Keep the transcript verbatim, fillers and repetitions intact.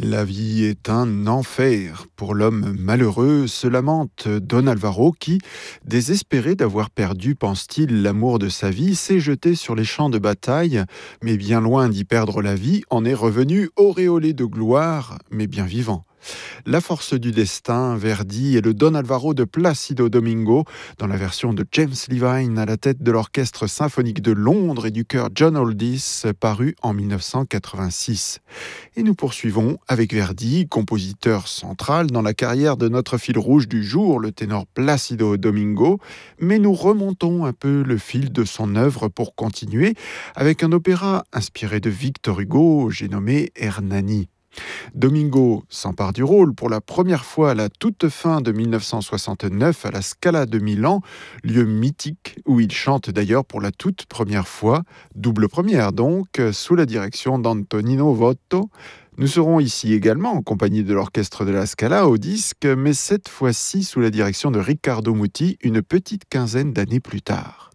La vie est un enfer pour l'homme malheureux, se lamente Don Alvaro qui, désespéré d'avoir perdu, pense-t-il, l'amour de sa vie, s'est jeté sur les champs de bataille, mais bien loin d'y perdre la vie, en est revenu auréolé de gloire, mais bien vivant. La force du destin, Verdi et le Don Alvaro de Plácido Domingo, dans la version de James Levine à la tête de l'Orchestre symphonique de Londres et du chœur John Aldis, paru en dix-neuf cent quatre-vingt-six. Et nous poursuivons avec Verdi, compositeur central dans la carrière de notre fil rouge du jour, le ténor Plácido Domingo, mais nous remontons un peu le fil de son œuvre pour continuer avec un opéra inspiré de Victor Hugo, j'ai nommé Hernani. Domingo s'empare du rôle pour la première fois à la toute fin de dix-neuf cent soixante-neuf à la Scala de Milan, lieu mythique où il chante d'ailleurs pour la toute première fois, double première donc, sous la direction d'Antonino Votto. Nous serons ici également en compagnie de l'orchestre de la Scala au disque, mais cette fois-ci sous la direction de Riccardo Muti une petite quinzaine d'années plus tard.